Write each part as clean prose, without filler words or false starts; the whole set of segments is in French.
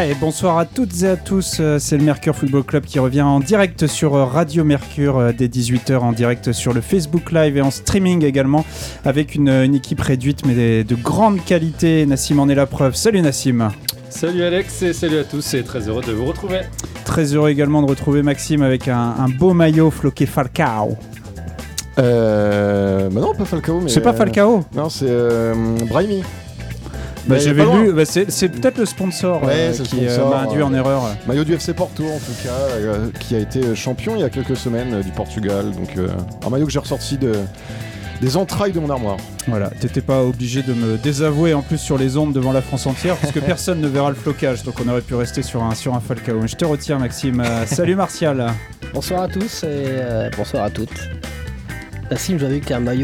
Et bonsoir à toutes et à tous, c'est le Mercure Football Club qui revient en direct sur Radio Mercure dès 18h, en direct sur le Facebook Live et en streaming également, avec une équipe réduite mais de grande qualité. Nassim en est la preuve. Salut Nassim. Salut Alex et salut à tous et très heureux de vous retrouver. Très heureux également de retrouver Maxime avec un beau maillot floqué Falcao. Non, pas Falcao, mais... C'est pas Falcao. Non, c'est Brahimi. J'avais lu, c'est peut-être le sponsor qui m'a induit en erreur. Maillot du FC Porto en tout cas, qui a été champion il y a quelques semaines du Portugal. Donc un maillot que j'ai ressorti des entrailles de mon armoire. Voilà, t'étais pas obligé de me désavouer en plus sur les ondes devant la France entière, puisque personne ne verra le flocage, donc on aurait pu rester sur un Falcao. Je te retiens Maxime. Salut Martial. Bonsoir à tous et bonsoir à toutes. Nassim, j'avais vu qu'il y a un maillot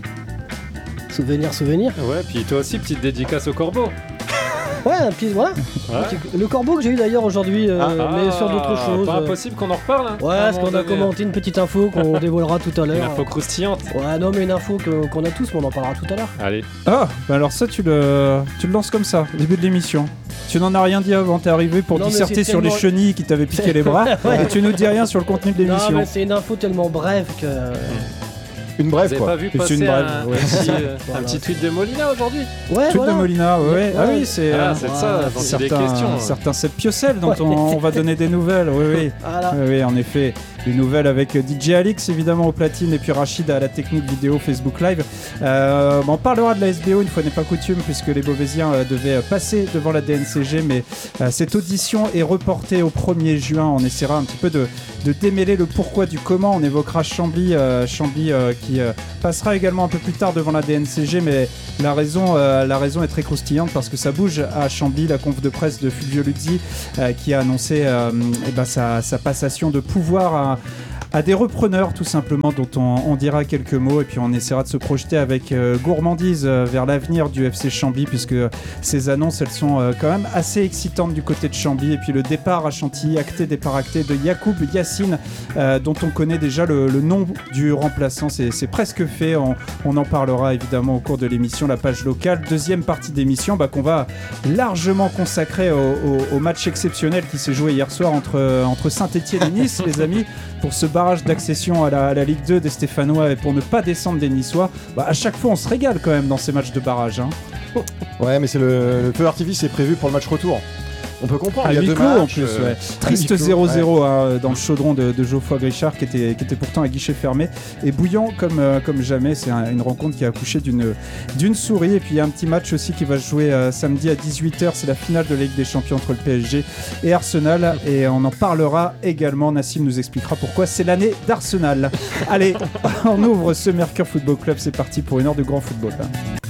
souvenir. Ouais, puis toi aussi, petite dédicace au corbeau. Ouais, puis voilà. Ouais. Le corbeau que j'ai eu d'ailleurs aujourd'hui, mais sur d'autres choses. Pas impossible qu'on en reparle. Hein, ouais, parce qu'on a commenté une petite info qu'on dévoilera tout à l'heure. Une info croustillante. Ouais, non, mais une info qu'on a tous, mais on en parlera tout à l'heure. Allez. Ah, bah alors ça, tu le lances comme ça, au début de l'émission. Tu n'en as rien dit avant, t'es arrivé pour disserter sur les chenilles qui t'avaient piqué les bras, et tu nous dis rien sur le contenu de l'émission. Non, mais c'est une info tellement brève que... Une brève, quoi. Vous avez pas vu passer un petit tweet de Molina aujourd'hui? Ouais, tweet de Molina, ouais. Ah oui, c'est ça, c'est des questions. Certains Seb Piocel dont on va donner des nouvelles, oui. Voilà. Oui, en effet. Des nouvelles avec DJ Alix évidemment au platine et puis Rachid à la technique vidéo Facebook Live. On parlera de la SBO une fois n'est pas coutume puisque les Beauvaisiens devaient passer devant la DNCG, mais cette audition est reportée au 1er juin. On essaiera un petit peu de démêler le pourquoi du comment. On évoquera Chambly qui passera également un peu plus tard devant la DNCG, mais la raison est très croustillante parce que ça bouge à Chambly. La conf de presse de Fulvio Luzzi qui a annoncé sa passation de pouvoir à des repreneurs tout simplement, dont on dira quelques mots et puis on essaiera de se projeter avec gourmandise vers l'avenir du FC Chambly, puisque ces annonces elles sont quand même assez excitantes du côté de Chambly. Et puis le départ à Chantilly, départ acté de Yacoub Yassine, dont on connaît déjà le nom du remplaçant, c'est presque fait, on en parlera évidemment au cours de l'émission. La page locale, deuxième partie d'émission qu'on va largement consacrer au match exceptionnel qui s'est joué hier soir entre Saint-Etienne et Nice, les amis, pour ce barrage d'accession à la Ligue 2 des Stéphanois et pour ne pas descendre des Niçois. À chaque fois on se régale quand même dans ces matchs de barrage, hein. Ouais, mais c'est le feu d'artifice est prévu pour le match retour. On peut comprendre, il y a deux matchs en plus. Triste 0-0 dans le chaudron de Geoffroy Grichard qui était pourtant à guichet fermé et bouillant comme jamais. C'est une rencontre qui a accouché d'une souris. Et puis il y a un petit match aussi qui va se jouer samedi à 18h. C'est la finale de la Ligue des Champions entre le PSG et Arsenal. Et on en parlera également. Nassim nous expliquera pourquoi c'est l'année d'Arsenal. Allez, on ouvre ce Mercure Football Club. C'est parti pour une heure de grand football.